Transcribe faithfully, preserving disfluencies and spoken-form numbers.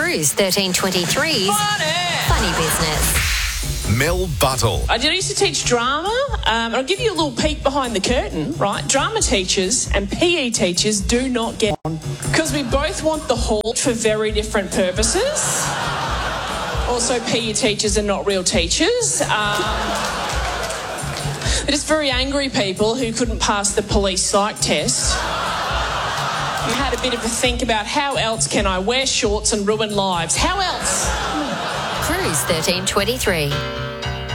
Cruise thirteen twenty-three's Funny. Funny Business. Mel Buttle. I did- I used to teach drama, um, and I'll give you a little peek behind the curtain, right? Drama teachers and P E teachers do not get on because we both want the hall for very different purposes. Also, P E teachers are not real teachers. Um, they're just very angry people who couldn't pass the police psych test. And had a bit of a think about how else can I wear shorts and ruin lives? How else? Cruise thirteen twenty-three.